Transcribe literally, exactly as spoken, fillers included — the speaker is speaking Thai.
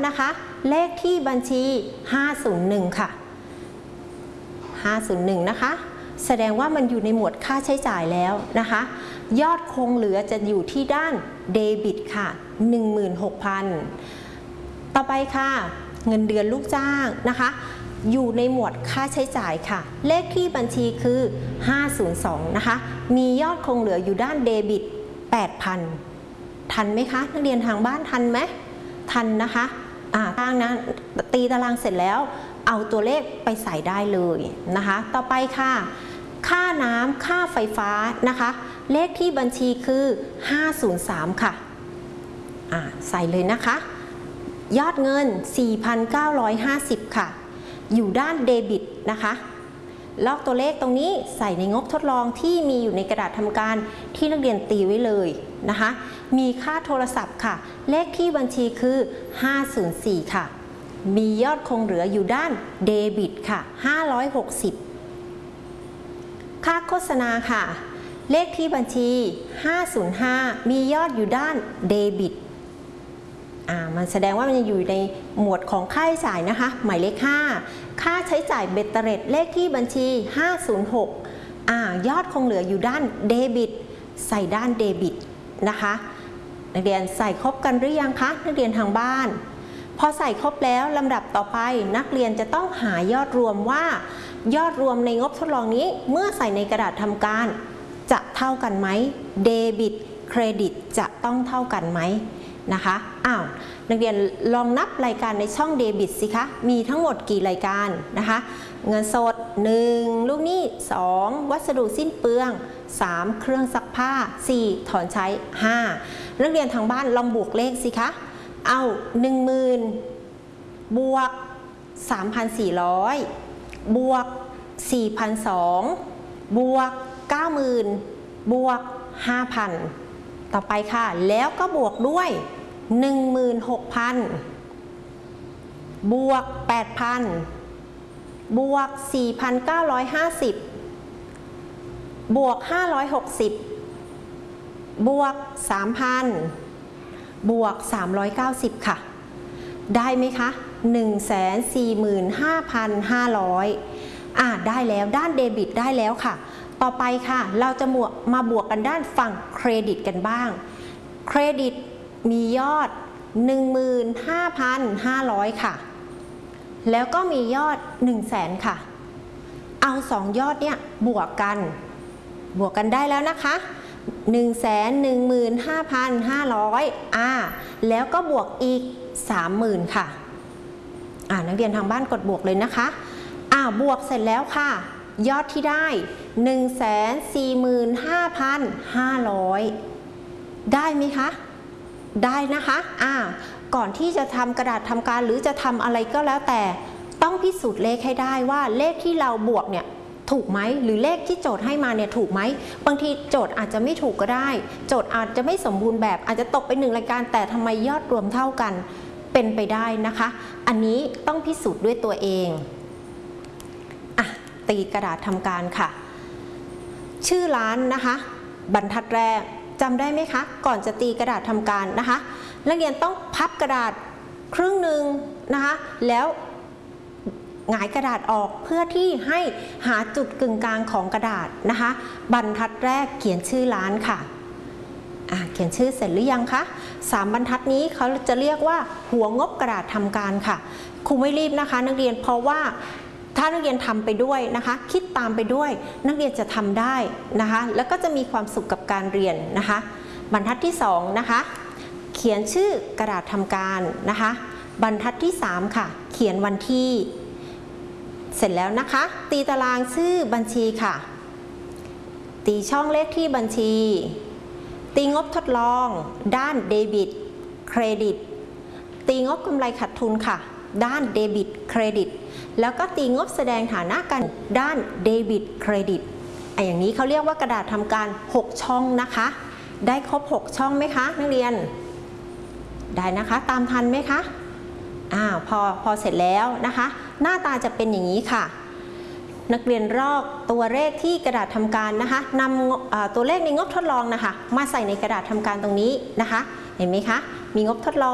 นะคะ เลขที่บัญชีห้าศูนย์หนึ่งค่ะห้าศูนย์หนึ่งนะคะแสดงว่ามันอยู่ในหมวดค่าใช้จ่ายแล้วนะคะยอดคงเหลือจะอยู่ที่ด้านเดบิตค่ะ หนึ่งหมื่นหกพัน ต่อไปค่ะเงินเดือนลูกจ้างนะคะอยู่ในหมวดค่าใช้จ่ายค่ะเลขที่บัญชีคือห้าศูนย์สองนะคะมียอดคงเหลืออยู่ด้านเดบิต แปดพัน ทันไหมคะนักเรียนทางบ้านทันไหมทันนะคะอ่าตั้งนะตีตารางเสร็จแล้วเอาตัวเลขไปใส่ได้เลยนะคะต่อไปค่ะค่าน้ำค่าไฟฟ้านะคะเลขที่บัญชีคือห้าศูนย์สามค่ะอ่าใส่เลยนะคะยอดเงิน สี่พันเก้าร้อยห้าสิบ ค่ะอยู่ด้านเดบิตนะคะลอกตัวเลขตรงนี้ใส่ในงบทดลองที่มีอยู่ในกระดาษทำการที่นักเรียนตีไว้เลยนะคะมีค่าโทรศัพท์ค่ะเลขที่บัญชีคือห้าศูนย์สี่ค่ะมียอดคงเหลืออยู่ด้านเดบิตค่ะห้าร้อยหกสิบค่าโฆษณาค่ะเลขที่บัญชีห้าศูนย์ห้ามียอดอยู่ด้านเดบิตอ่ามันแสดงว่ามันอยู่ในหมวดของค่าใช้จ่ายนะคะหมายเลขห้าค่าใช้จ่ายเบ็ดเตร็ดเลขที่บัญชีห้าศูนย์หกอ่ายอดคงเหลืออยู่ด้านเดบิตใส่ด้านเดบิตนะคะนักเรียนใส่ครบกันหรือยังคะนักเรียนทางบ้านพอใส่ครบแล้วลำดับต่อไปนักเรียนจะต้องหายอดรวมว่ายอดรวมในงบทดลองนี้เมื่อใส่ในกระดาษทำการจะเท่ากันไหมเดบิตเครดิตจะต้องเท่ากันไหมนะคะอ้าวนักเรียนลองนับรายการในช่องเดบิตสิคะมีทั้งหมดกี่รายการนะคะเงินสดหนึ่งลูกหนี้สองวัสดุสิ้นเปลืองสามเครื่องซักผ้าสี่ถอนใช้ห้านักเรียนทางบ้านลองบวกเลขสิคะเอา หนึ่งหมื่น บวก สามพันสี่ร้อย บวก สี่พันสองร้อย บวก เก้าหมื่น บวก ห้าพัน ต่อไปค่ะแล้วก็บวกด้วย หนึ่งหมื่นหกพัน บวก แปดพัน บวก สี่พันเก้าร้อยห้าสิบ บวก ห้าร้อยหกสิบ บวก สามพัน บวก สามร้อยเก้าสิบ ค่ะได้ไหมคะ หนึ่งแสนสี่หมื่นห้าพันห้าร้อย อ่าได้แล้วด้านเดบิตได้แล้วค่ะต่อไปค่ะเราจะมาบวกกันด้านฝั่งเครดิตกันบ้างเครดิตมียอด หนึ่งหมื่นห้าพันห้าร้อย ค่ะแล้วก็มียอด หนึ่งแสน ค่ะเอาสองยอดเนี่ยบวกกันบวกกันได้แล้วนะคะ หนึ่งแสนหนึ่งหมื่นห้าพันห้าร้อย อ่าแล้วก็บวกอีก สามหมื่น ค่ะอ่านักเรียนทางบ้านกดบวกเลยนะคะอ่าบวกเสร็จแล้วค่ะยอดที่ได้ หนึ่งแสนสี่หมื่นห้าพันห้าร้อย ได้ไหมคะได้นะคะอ่าก่อนที่จะทำกระดาษทำการหรือจะทำอะไรก็แล้วแต่ต้องพิสูจน์เลขให้ได้ว่าเลขที่เราบวกเนี่ยถูกไหมหรือเลขที่โจทย์ให้มาเนี่ยถูกไหมบางทีโจทย์อาจจะไม่ถูกก็ได้โจทย์อาจจะไม่สมบูรณ์แบบอาจจะตกไปหนึ่งรายการแต่ทำไมยอดรวมเท่ากันเป็นไปได้นะคะอันนี้ต้องพิสูจน์ด้วยตัวเองอ่ะตีกระดาษทำการค่ะชื่อร้านนะคะบรรทัดแรกจำได้ไหมคะก่อนจะตีกระดาษทำการนะคะนักเรียนต้องพับกระดาษครึ่งหนึ่งนะคะแล้วหงายกระดาษออกเพื่อที่ให้หาจุดกึ่งกลางของกระดาษนะคะบรรทัดแรกเขียนชื่อร้านค่ะอ่ะเขียนชื่อเสร็จหรือยังคะสามบรรทัดนี้เขาจะเรียกว่าหัวงบกระดาษทำการค่ะครูไม่รีบนะคะนักเรียนเพราะว่าถ้านักเรียนทำไปด้วยนะคะคิดตามไปด้วยนักเรียนจะทำได้นะคะแล้วก็จะมีความสุขกับการเรียนนะคะบรรทัดที่สองนะคะเขียนชื่อกระดาษทำการนะคะบรรทัดที่สามค่ะเขียนวันที่เสร็จแล้วนะคะตีตารางชื่อบัญชีค่ะตีช่องเลขที่บัญชีตีงบทดลองด้านเดบิตเครดิตตีงบกำไรขาดทุนค่ะด้านเดบิตเครดิตแล้วก็ตีงบแสดงฐานะกันด้านเดบิตเครดิตไอ้อย่างนี้เขาเรียกว่ากระดาษทำการหกช่องนะคะได้ครบหกช่องไหมคะนักเรียนได้นะคะตามทันไหมคะอ่าพอพอเสร็จแล้วนะคะหน้าตาจะเป็นอย่างนี้ค่ะนักเรียนลอกตัวเลขที่กระดาษทำการนะคะนำตัวเลขในงบทดลองนะคะมาใส่ในกระดาษทำการตรงนี้นะคะเห็นไหมคะมีงบทดลอง